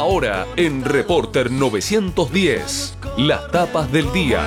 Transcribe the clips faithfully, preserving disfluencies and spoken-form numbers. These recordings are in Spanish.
Ahora en Reporter novecientos diez, las tapas del día.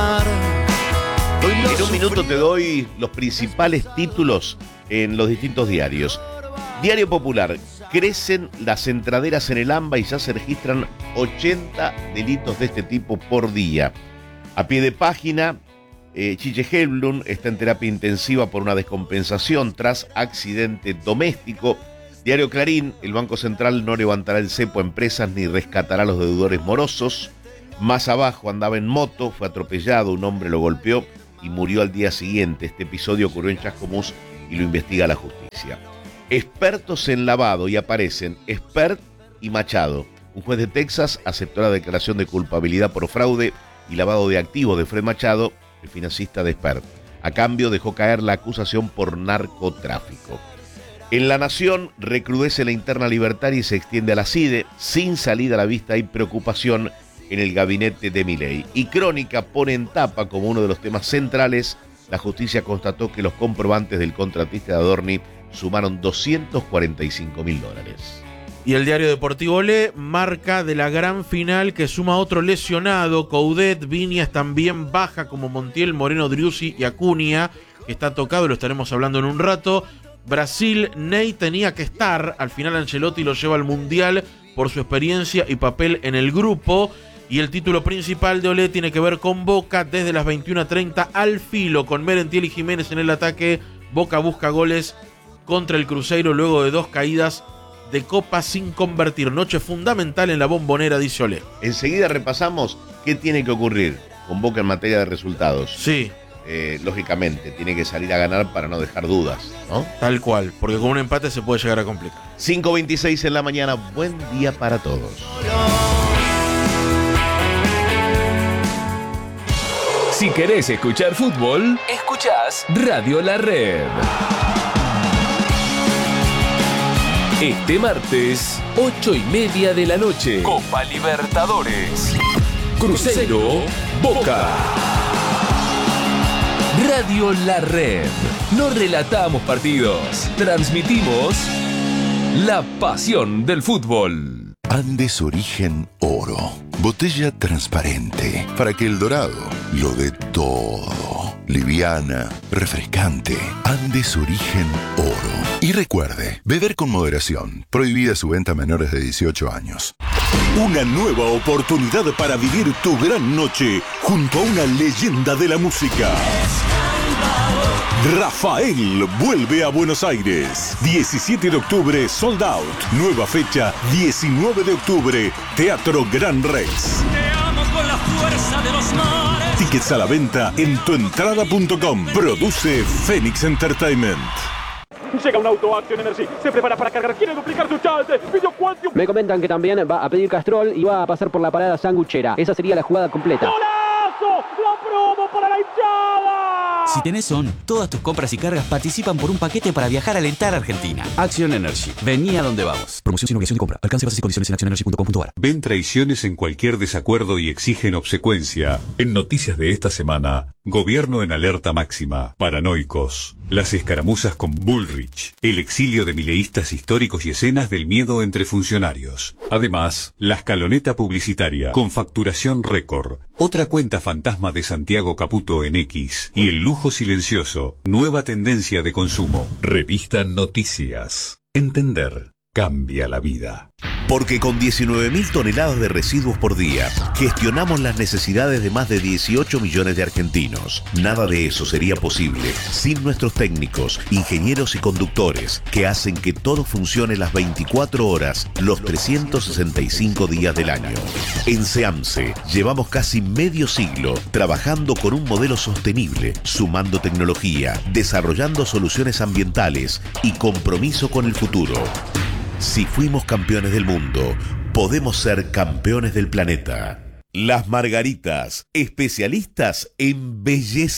En un minuto te doy los principales títulos en los distintos diarios. Diario Popular: crecen las entraderas en el AMBA y ya se registran ochenta delitos de este tipo por día. A pie de página, eh, Chiche Helblum está en terapia intensiva por una descompensación tras accidente doméstico. Diario Clarín: el Banco Central no levantará el cepo a empresas ni rescatará a los deudores morosos. Más abajo, andaba en moto, fue atropellado, un hombre lo golpeó y murió al día siguiente. Este episodio ocurrió en Chascomús y lo investiga la justicia. Expertos en lavado, y aparecen Expert y Machado. Un juez de Texas aceptó la declaración de culpabilidad por fraude y lavado de activos de Fred Machado, el financista de Expert. A cambio dejó caer la acusación por narcotráfico. En La Nación: recrudece la interna libertaria y se extiende a la CIDE. Sin salida a la vista hay preocupación en el gabinete de Milei. Y Crónica pone en tapa como uno de los temas centrales: la justicia constató que los comprobantes del contratista de Adorni sumaron doscientos cuarenta y cinco mil dólares. Y el diario deportivo Le marca de la gran final que suma otro lesionado. Coudet, Viñas también baja, como Montiel, Moreno, Driussi y Acuña, que está tocado, lo estaremos hablando en un rato. Brasil: Ney tenía que estar, al final Ancelotti lo lleva al Mundial por su experiencia y papel en el grupo. Y el título principal de Olé tiene que ver con Boca. Desde las veintiuna treinta, al filo, con Merentiel y Jiménez en el ataque. Boca busca goles contra el Cruzeiro luego de dos caídas de Copa sin convertir. Noche fundamental en la Bombonera, dice Olé. Enseguida repasamos qué tiene que ocurrir con Boca en materia de resultados. Sí. Eh, lógicamente, tiene que salir a ganar para no dejar dudas, ¿no? Tal cual, porque con un empate se puede llegar a complicar. cinco veintiséis en la mañana, buen día para todos. Si querés escuchar fútbol, escuchás Radio La Red. Este martes, ocho y media de la noche, Copa Libertadores. Cruzeiro, Boca. Radio La Red. No relatamos partidos, transmitimos la pasión del fútbol. Andes Origen Oro. Botella transparente para que el dorado lo dé todo. Liviana, refrescante. Andes Origen Oro. Y recuerde, beber con moderación. Prohibida su venta a menores de dieciocho años. Una nueva oportunidad para vivir tu gran noche junto a una leyenda de la música. Rafael vuelve a Buenos Aires. diecisiete de octubre, sold out. Nueva fecha, diecinueve de octubre, Teatro Gran Rex. Te amo con la fuerza de los mares. Tickets a la venta en tuentrada punto com. Produce Phoenix Entertainment. Llega un auto Action Energy, se prepara para cargar, quiere duplicar su chance. Me comentan que también va a pedir Castrol y va a pasar por la parada sanguchera. Esa sería la jugada completa. ¡Golazo! ¡La promo para la hinchada! Si tenés O N, todas tus compras y cargas participan por un paquete para viajar a alentar a Argentina. Action Energy. Vení a donde vamos. Promoción sin obligación de compra. Alcance, bases y condiciones en action energy punto com punto a r. Ven traiciones en cualquier desacuerdo y exigen obsecuencia. En noticias de esta semana: gobierno en alerta máxima. Paranoicos. Las escaramuzas con Bullrich. El exilio de mileístas históricos y escenas del miedo entre funcionarios. Además, la escaloneta publicitaria con facturación récord. Otra cuenta fantasma de Santiago Caputo en X. Y el lujo silencioso. Nueva tendencia de consumo. Revista Noticias. Entender cambia la vida. Porque con diecinueve mil toneladas de residuos por día, gestionamos las necesidades de más de dieciocho millones de argentinos. Nada de eso sería posible sin nuestros técnicos, ingenieros y conductores, que hacen que todo funcione las veinticuatro horas, los trescientos sesenta y cinco días del año. En SEAMSE llevamos casi medio siglo trabajando con un modelo sostenible, sumando tecnología, desarrollando soluciones ambientales y compromiso con el futuro. Si fuimos campeones del mundo, podemos ser campeones del planeta. Las Margaritas, especialistas en belleza.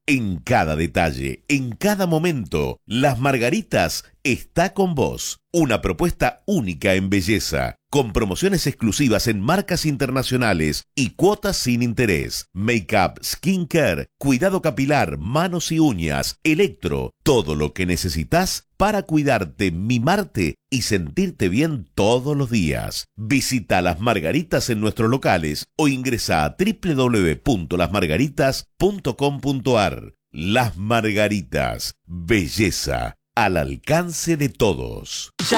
En cada detalle, en cada momento, Las Margaritas está con vos. Una propuesta única en belleza, con promociones exclusivas en marcas internacionales y cuotas sin interés. Make-up, skincare, cuidado capilar, manos y uñas, electro, todo lo que necesitas para cuidarte, mimarte y sentirte bien todos los días. Visita Las Margaritas en nuestros locales o ingresa a doble u doble u doble u punto las margaritas punto com punto a r. Las Margaritas, belleza al alcance de todos.